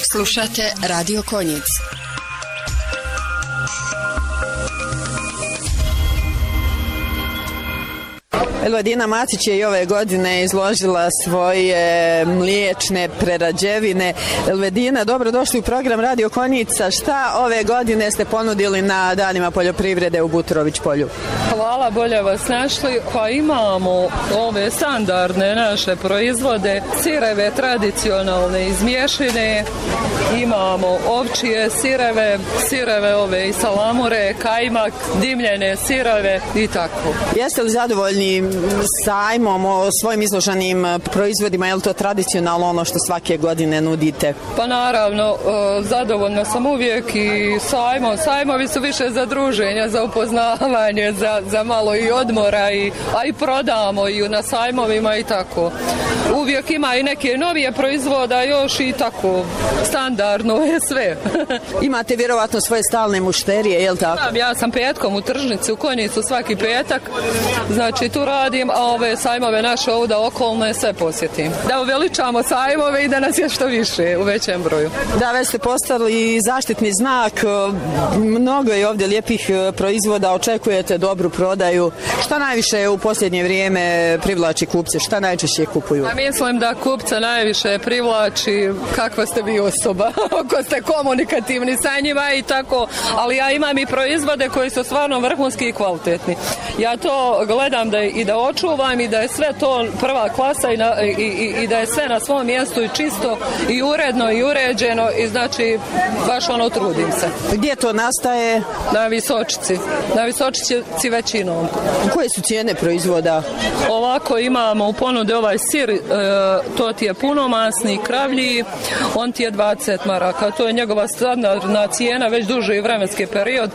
Slušate Radio Konjic. Elvadina Matić je i ove godine izložila svoje mliječne prerađevine. Elvadina, dobrodošli u program Radio Konjica. Šta ove godine ste ponudili na danima poljoprivrede u Buturović polju? Hvala, bolje vas našli. Pa imamo ove standardne naše proizvode, sireve tradicionalne iz mješine, imamo ovčije sireve ove i salamure, kajmak, dimljene sireve i tako. Jeste li zadovoljni sajmom, o svojim izloženim proizvodima, je li to tradicionalno ono što svake godine nudite? Pa naravno, zadovoljna sam uvijek i sajmom. Sajmovi su više za druženja, za upoznavanje, za malo i odmora, a i prodamo i na sajmovima i tako. Uvijek ima i neke novije proizvoda još i tako, standardno je sve. Imate vjerovatno svoje stalne mušterije, je li tako? Ja sam petkom u tržnici u Konjicu svaki petak, znači tu radim, a ove sajmove naše ovdje okolne sve posjetim. Da uveličamo sajmove i da nas je što više u većem broju. Da, već ste postali zaštitni znak, mnogo je ovdje lijepih proizvoda, očekujete dobru prodaju. Šta najviše u posljednje vrijeme privlači kupce, šta najčešće kupuju? A mislim da kupca najviše privlači kakva ste vi osoba, ako ste komunikativni sa njima i tako, ali ja imam i proizvode koji su stvarno vrhunski i kvalitetni. Ja to gledam da očuvam i da je sve to prva klasa i da je sve na svom mjestu i čisto i uredno i uređeno i znači baš ono trudim se. Gdje to nastaje? Na Visočici većinom. Koje su cijene proizvoda? Ovako imamo u ponudi ovaj sir, to ti je punomasni kravlji, on ti je 20 maraka, to je njegova standardna cijena već duži vremenski period.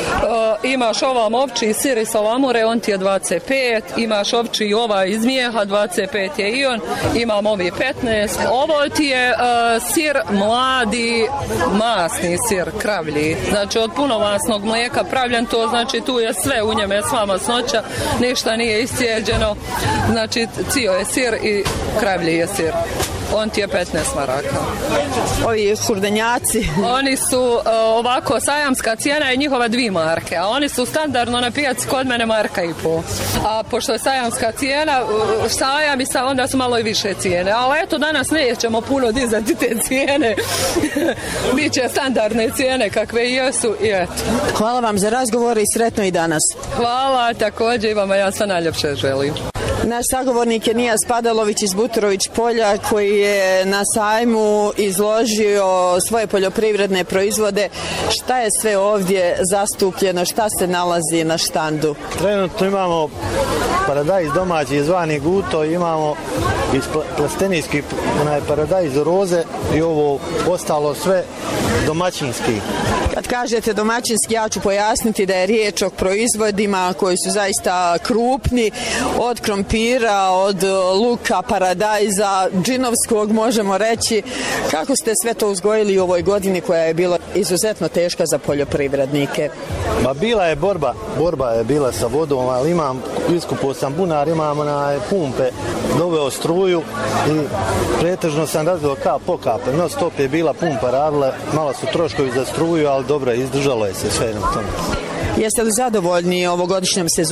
Imaš ovam ovči sir i salamure, on ti je 25, imaš ovči ova iz mijeha, 25 je i on, imam ovi 15. Ovo ti je sir mladi, masni sir, kravlji, znači od punomasnog mlijeka pravljen, to znači tu je sve u njeme, sva masnoća, ništa nije iscijeđeno, znači cio je sir i kravlji je sir. On ti je 15 maraka. Ovi hurdenjaci? Oni su ovako, sajamska cijena je njihova 2 marke, a oni su standardno na pijaci kod mene 1,5 marka. A pošto je sajamska cijena, sajam i onda su malo i više cijene. Ali eto, danas nećemo puno dizati te cijene. Biće standardne cijene kakve jesu i eto. Hvala vam za razgovor i sretno i danas. Hvala, također i vama ja sve najljepše želim. Naš sagovornik je Nija Spadalović iz Buturović polja koji je na sajmu izložio svoje poljoprivredne proizvode. Šta je sve ovdje zastupljeno, šta se nalazi na štandu? Trenutno imamo paradajz domaći zvani guto, imamo iz plastenijski paradajz roze i ovo ostalo sve domaćinski. Kad kažete domaćinski, ja ću pojasniti da je riječ o proizvodima koji su zaista krupni, od krompira, od luka, paradajza, džinovskog možemo reći. Kako ste sve to uzgojili u ovoj godini koja je bila izuzetno teška za poljoprivrednike? Ma bila je borba je bila sa vodom, ali iskupao sam bunar, imam na pumpe, doveo struju i pretežno sam razvio kap po kap. Non stop je bila pumpa radila, malo su troškovi za struju, ali dobro, izdržalo je se sve na tome. Jeste li zadovoljni ovogodišnjom sezonom?